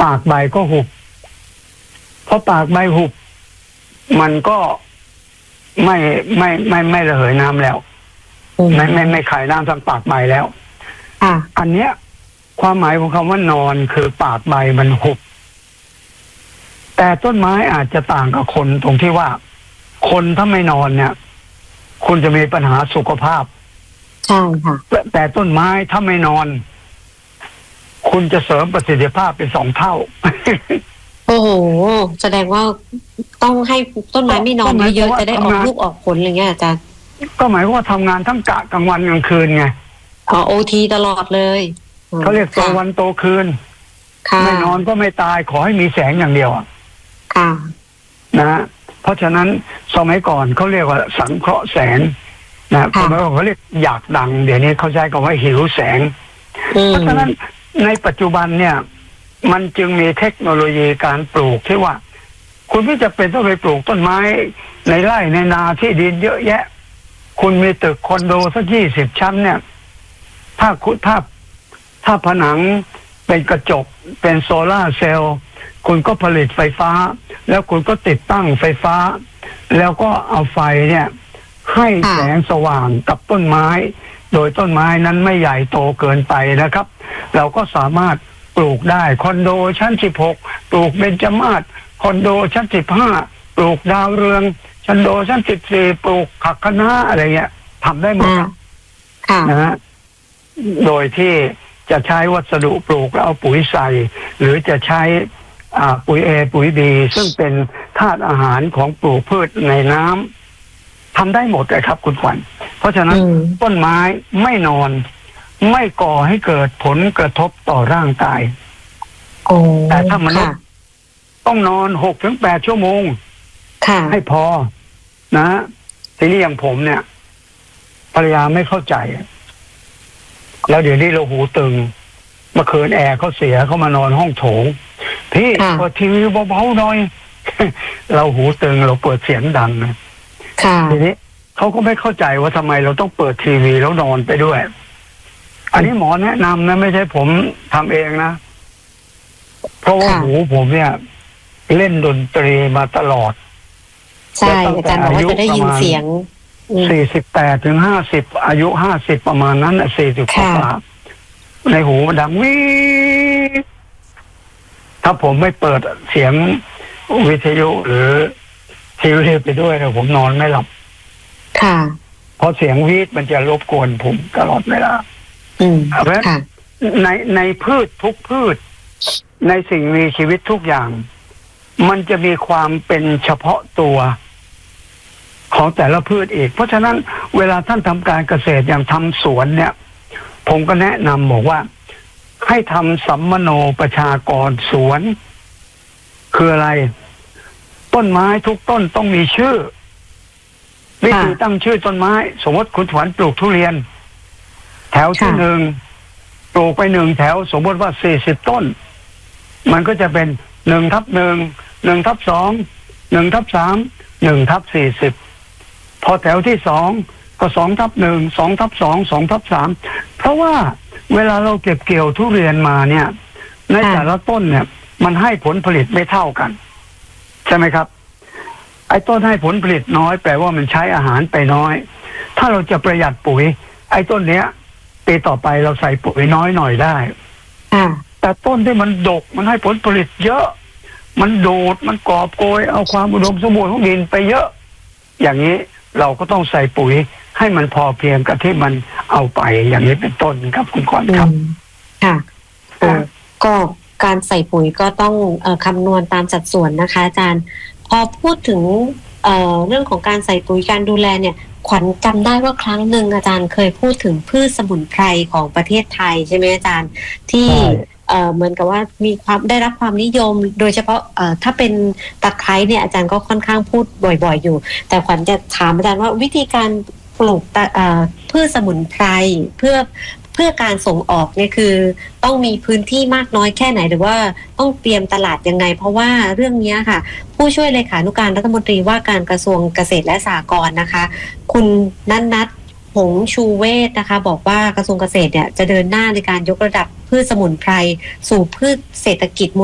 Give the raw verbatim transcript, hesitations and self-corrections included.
ากใบก็หุบพอปากใบหุบมันก็ไม่ไม่ไม่ไม่ระเหยน้ำแล้วไม่ไม่ไม่ขายน้ำทางปากใบแล้วอันเนี้ยความหมายของคำว่านอนคือปากใบมันหุบแต่ต้นไม้อาจจะต่างกับคนตรงที่ว่าคนถ้าไม่นอนเนี่ยคุณจะมีปัญหาสุขภาพใช่ค่ะแต่ต้นไม้ถ้าไม่นอนคุณจะเสริมประสิทธิภาพเป็นสองเท่าโอ้โหแสดงว่าต้องให้ต้นไม้ไม่นอนเยอะๆจะได้ออกลูกออกผลอะไรเงี้ยอาจารย์ก็หมายว่าทำงานทั้งกะกลางวันกลางคืนไงอ๋อโอทีตลอดเลยเขาเรียกโตวันโตคืนไม่นอนก็ไม่ตายขอให้มีแสงอย่างเดียวค่ะนะเพราะฉะนั้นสมัยก่อนเขาเรียกว่าสังเคราะห์แสงนะสมัยก่อนเขาเรียกอยากดังเดี๋ยวนี้เขาใช้คำว่าหิวแสงเพราะฉะนั้นในปัจจุบันเนี่ยมันจึงมีเทคโนโลยีการปลูกที่ว่าคุณไม่จำเป็นต้องไปปลูกต้นไม้ในไร่ในนาที่ดินเยอะแยะคุณมีตึกคอนโดสักยี่สิบชั้นเนี่ยถ้าคุณถ้าถ้าผนังเป็นกระจกเป็นโซล่าเซลล์คุณก็ผลิตไฟฟ้าแล้วคุณก็ติดตั้งไฟฟ้าแล้วก็เอาไฟเนี่ยให้แสงสว่างกับต้นไม้โดยต้นไม้นั้นไม่ใหญ่โตเกินไปนะครับเราก็สามารถปลูกได้คอนโดชั้นสิบหกปลูกเบญจมาศคอนโดชั้นสิบห้าปลูกดาวเรืองคอนโดชั้นสิบสี่ปลูกผักคะน้าอะไรเงี้ยทำได้หมดนะฮะโดยที่จะใช้วัสดุปลูกแล้วเอาปุ๋ยใส่หรือจะใช้ปุ๋ยเอปุ๋ยบีซึ่งเป็นธาตุอาหารของปลูกพืชในน้ำทำได้หมดเลยครับคุณขวัญเพราะฉะนั้นต้นไม้ไม่นอนไม่ก่อให้เกิดผลกระทบต่อร่างกายแต่ถ้ามนุษย์ต้องนอนหกถึงแปดชั่วโมงให้พอนะทีนี้อย่างผมเนี่ยภรรยาไม่เข้าใจแล้วเดี๋ยวนี้เราหูตึงเมื่อคืนแอร์เขาเสียเขามานอนห้องโถงพี่เปิดทีวีเบาๆหน่อยเราหูตึงเราเปิดเสียงดังนะทีนี้เขาก็ไม่เข้าใจว่าทำไมเราต้องเปิดทีวีแล้วนอนไปด้วยอันนี้หมอแนะนำนะไม่ใช่ผมทำเองนะเพราะว่าหูผมเนี่ยเล่นดนตรีมาตลอดใช่อาจารย์บอกว่าจะได้ยินเสียงสี่สิบแปดถึงห้าสิบอายุห้าสิบประมาณนั้นอ่ะสี่สิบกว่าในหูมันดังวิถ้าผมไม่เปิดเสียงวิทยุหรือทีวีไปด้วยนะผมนอนไม่หลับค่ะเพราะเสียงวีดมันจะรบกวนผมตลอดเวลาอืมค่ะในในพืชทุกพืชในสิ่งมีชีวิตทุกอย่างมันจะมีความเป็นเฉพาะตัวของแต่ละพืชอีกเพราะฉะนั้นเวลาท่านทำการเกษตรอย่างทำสวนเนี่ยผมก็แนะนำบอกว่าให้ทำสัมมโนประชากรสวนคืออะไรต้นไม้ทุกต้นต้องมีชื่อวิธีตั้งชื่อต้นไม้สมมติคุณขวัญปลูกทุเรียนแถวที่หนึ่งปลูกไปหนึ่งแถวสมมติว่าสี่สิบต้นมันก็จะเป็นหนึ่งทับหนึ่งหนึ่งทับสองหนึ่งทับสามหนึ่งทับสี่สิบพอแถวที่สองก็สองทับหนึ่งสองทับสองสองทับสามเพราะว่าเวลาเราเก็บเกี่ยวทุเรียนมาเนี่ยในแต่ละต้นเนี่ยมันให้ผลผลิตไม่เท่ากันใช่ไหมครับไอ้ต้นให้ผลผลิตน้อยแปลว่ามันใช้อาหารไปน้อยถ้าเราจะประหยัดปุ๋ยไอ้ต้นเนี้ยปีต่อไปเราใส่ปุ๋ยน้อยหน่อยได้แต่ต้นที่มันดกมันให้ผลผลิตเยอะมันโดดมันกอบโกยเอาความอุดมสมบูรณ์ของดินไปเยอะอย่างนี้เราก็ต้องใส่ปุ๋ยให้มันพอเพียงกับที่มันเอาไปอย่างนี้เป็นต้นครับคุณขวัญครับค่ะก็การใส่ปุ๋ยก็ต้องเอ่อคำนวณตามสัดส่วนนะคะอาจารย์พอพูดถึงเอ่อเรื่องของการใส่ปุ๋ยการดูแลเนี่ยขวัญจำได้ว่าครั้งหนึ่งอาจารย์เคยพูดถึงพืชสมุนไพรของประเทศไทยใช่ไหมอาจารย์ที่เอ่อเหมือนกับว่ามีความได้รับความนิยมโดยเฉพาะเอ่อถ้าเป็นตะไคร้เนี่ยอาจารย์ก็ค่อนข้างพูดบ่อยๆอยู่แต่ขวัญจะถามอาจารย์ว่าวิธีการปลูกเอ่อพืชสมุนไพรเพื่อเพื่อการส่งออกเนี่ยคือต้องมีพื้นที่มากน้อยแค่ไหนหรือว่าต้องเตรียมตลาดยังไงเพราะว่าเรื่องนี้ค่ะผู้ช่วยเลขานุการรัฐมนตรีว่าการกระทรวงเกษตรและสหกรณ์นะคะคุณนัทนัทหงชูเวศนะคะบอกว่ากระทรวงเกษตรเนี่ยจะเดินหน้าในการยกระดับพืชสมุนไพรสู่พืชเศรษฐกิจ